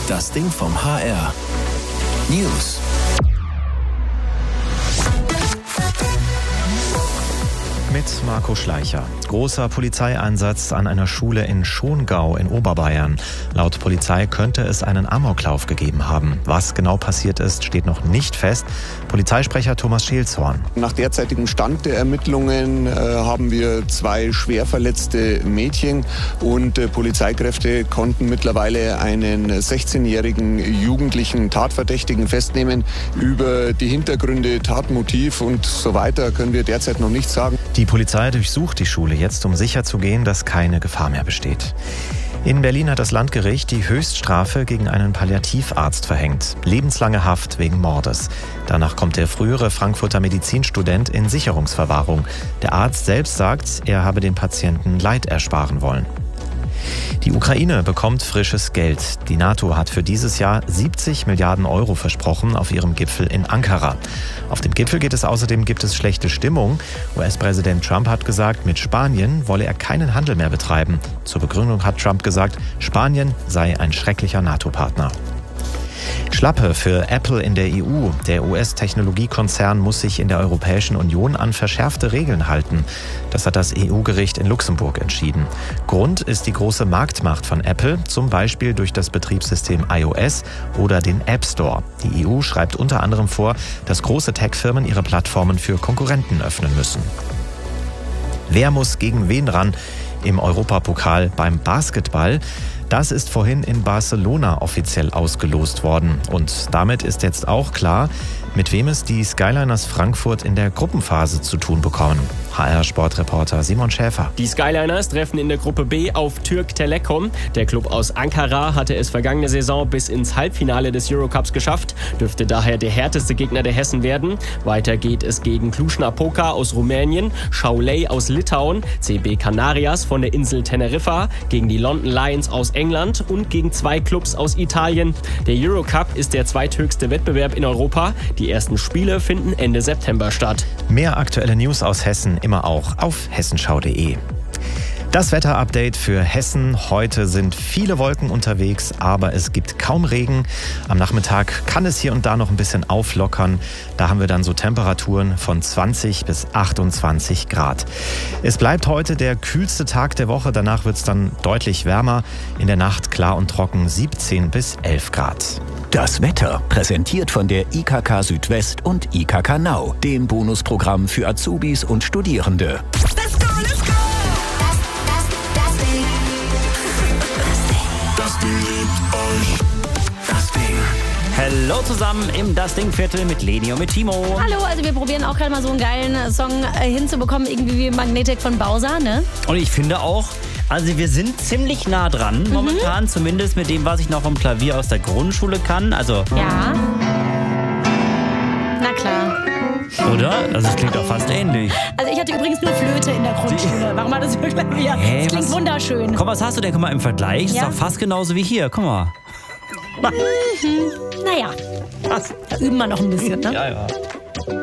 Das Ding vom HR. News. Mit Marco Schleicher. Großer Polizeieinsatz an einer Schule in Schongau in Oberbayern. Laut Polizei könnte es einen Amoklauf gegeben haben. Was genau passiert ist, steht noch nicht fest. Polizeisprecher Thomas Scheelzorn. Nach derzeitigem Stand der Ermittlungen haben wir 2 schwer verletzte Mädchen und Polizeikräfte konnten mittlerweile einen 16-jährigen jugendlichen Tatverdächtigen festnehmen. Über die Hintergründe, Tatmotiv und so weiter können wir derzeit noch nichts sagen. Die Polizei durchsucht die Schule jetzt, um sicherzugehen, dass keine Gefahr mehr besteht. In Berlin hat das Landgericht die Höchststrafe gegen einen Palliativarzt verhängt. Lebenslange Haft wegen Mordes. Danach kommt der frühere Frankfurter Medizinstudent in Sicherungsverwahrung. Der Arzt selbst sagt, er habe den Patienten Leid ersparen wollen. Die Ukraine bekommt frisches Geld. Die NATO hat für dieses Jahr 70 Milliarden Euro versprochen auf ihrem Gipfel in Ankara. Auf dem Gipfel gibt es schlechte Stimmung. US-Präsident Trump hat gesagt, mit Spanien wolle er keinen Handel mehr betreiben. Zur Begründung hat Trump gesagt, Spanien sei ein schrecklicher NATO-Partner. Schlappe für Apple in der EU. Der US-Technologiekonzern muss sich in der Europäischen Union an verschärfte Regeln halten. Das hat das EU-Gericht in Luxemburg entschieden. Grund ist die große Marktmacht von Apple, zum Beispiel durch das Betriebssystem iOS oder den App Store. Die EU schreibt unter anderem vor, dass große Tech-Firmen ihre Plattformen für Konkurrenten öffnen müssen. Wer muss gegen wen ran im Europapokal beim Basketball? Das ist vorhin in Barcelona offiziell ausgelost worden. Und damit ist jetzt auch klar, mit wem es die Skyliners Frankfurt in der Gruppenphase zu tun bekommen. HR-Sportreporter Simon Schäfer. Die Skyliners treffen in der Gruppe B auf Türk Telekom. Der Club aus Ankara hatte es vergangene Saison bis ins Halbfinale des Eurocups geschafft, dürfte daher der härteste Gegner der Hessen werden. Weiter geht es gegen Cluj-Napoca aus Rumänien, Šiauliai aus Litauen, CB Canarias von der Insel Teneriffa, gegen die London Lions aus England und gegen 2 Clubs aus Italien. Der Eurocup ist der zweithöchste Wettbewerb in Europa. Die ersten Spiele finden Ende September statt. Mehr aktuelle News aus Hessen immer auch auf hessenschau.de. Das Wetterupdate für Hessen. Heute sind viele Wolken unterwegs, aber es gibt kaum Regen. Am Nachmittag kann es hier und da noch ein bisschen auflockern. Da haben wir dann so Temperaturen von 20 bis 28 Grad. Es bleibt heute der kühlste Tag der Woche. Danach wird es dann deutlich wärmer. In der Nacht klar und trocken 17 bis 11 Grad. Das Wetter, präsentiert von der IKK Südwest und IKK Now, dem Bonusprogramm für Azubis und Studierende. Let's go, let's go! Das Ding liebt euch. Das Ding. Hallo zusammen im Das Ding-Viertel mit Leni und mit Timo. Hallo, also wir probieren auch gerade mal so einen geilen Song hinzubekommen, irgendwie wie Magnetic von Bowser, ne? Und ich finde auch, also wir sind ziemlich nah dran momentan, zumindest mit dem, was ich noch vom Klavier aus der Grundschule kann. Also, Ja. Na klar. oder? Also es klingt auch fast ähnlich. Also ich hatte übrigens nur Flöte in der Grundschule. Warum hat das für Klavier? Hä, Das klingt was? wunderschön. Komm, was hast du denn? Guck mal, im Vergleich ist Ja. doch fast genauso wie hier. Guck mal. Naja, da üben wir noch ein bisschen, ne? Ja.